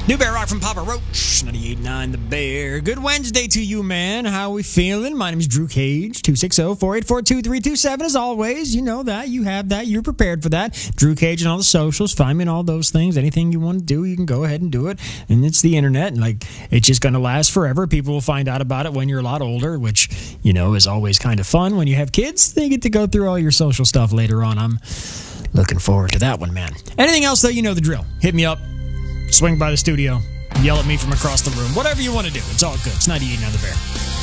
New Bear Rock from Papa Roach, 98.9 The Bear. Good Wednesday to you, man. How we feeling? My name is Drew Cage, 260-484-2327. As always, you know that. You have that. You're prepared for that. Drew Cage and all the socials. Find me and all those things. Anything you want to do, you can go ahead and do it. And it's the internet. And, it's just going to last forever. People will find out about it when you're a lot older, which, is always kind of fun. When you have kids, they get to go through all your social stuff later on. I'm looking forward to that one, man. Anything else, though, you know the drill. Hit me up. Swing by the studio, yell at me from across the room. Whatever you want to do, it's all good. It's 98.9 The Bear.